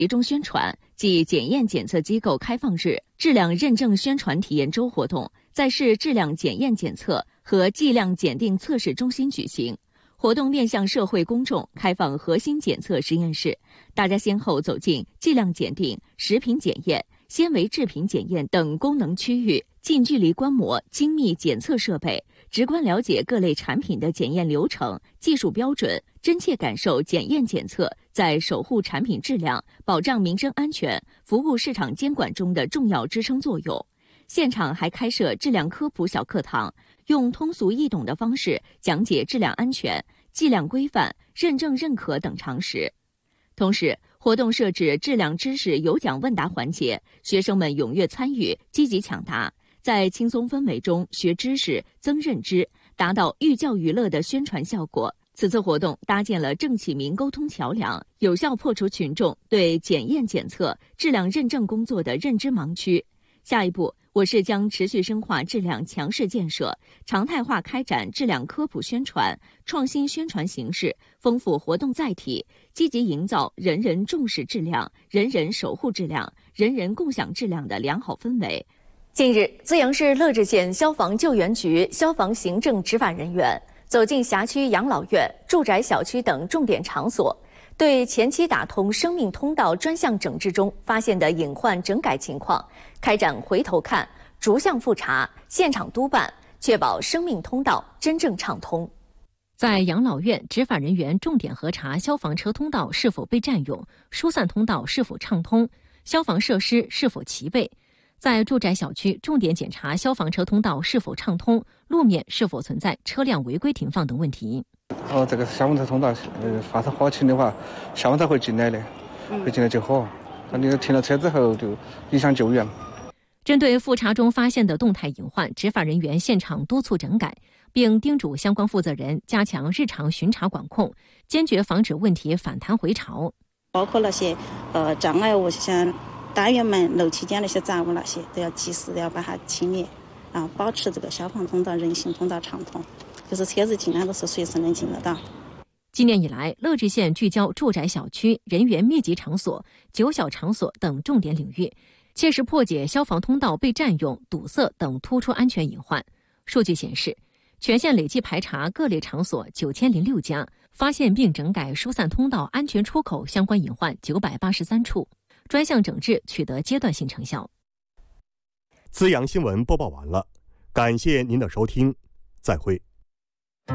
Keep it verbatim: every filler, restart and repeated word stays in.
集中宣传暨检验检测机构开放日质量认证宣传体验周活动在市质量检验检测和计量检定测试中心举行。活动面向社会公众开放核心检测实验室，大家先后走进计量检定、食品检验、纤维制品检验等功能区域，近距离观摩精密检测设备，直观了解各类产品的检验流程、技术标准，真切感受检验检测在守护产品质量、保障民生安全、服务市场监管中的重要支撑作用。现场还开设质量科普小课堂，用通俗易懂的方式讲解质量安全、计量规范、认证认可等常识。同时，活动设置质量知识有奖问答环节，学生们踊跃参与，积极抢答，在轻松氛围中学知识、增认知，达到寓教于乐的宣传效果。此次活动搭建了政企民沟通桥梁，有效破除群众对检验检测、质量认证工作的认知盲区。下一步，我市将持续深化质量强市建设，常态化开展质量科普宣传，创新宣传形式，丰富活动载体，积极营造人人重视质量、人人守护质量、人人共享质量的良好氛围。近日，资阳市乐至县消防救援局消防行政执法人员走进辖区养老院、住宅小区等重点场所，对前期打通生命通道专项整治中发现的隐患整改情况开展回头看、逐项复查、现场督办，确保生命通道真正畅通。在养老院，执法人员重点核查消防车通道是否被占用、疏散通道是否畅通、消防设施是否齐备；在住宅小区，重点检查消防车通道是否畅通、路面是否存在车辆违规停放等问题。 哦，这个消防车通道，呃，发生火情的话，消防车会进来的，会进来救火。那你停了车之后，就影响救援。 针对复查中发现的动态隐患，执法人员现场督促整改，并叮嘱相关负责人加强日常巡查管控，坚决防止问题反弹回潮。 包括那些呃障碍物，像单元门、楼梯间那些杂物那些，都要及时的要把它清理，啊，保持这个消防通道、人行通道畅通，就是车子尽量都是随时能进得到。 今年以来，乐至县聚焦住宅小区、人员密集场所、九小场所等重点领域，切实破解消防通道被占用、堵塞等突出安全隐患。数据显示，全县累计排查各类场所九千零六家，发现并整改疏散通道、安全出口相关隐患九百八十三处，专项整治取得阶段性成效。 资阳新闻播报完了，感谢您的收听，再会。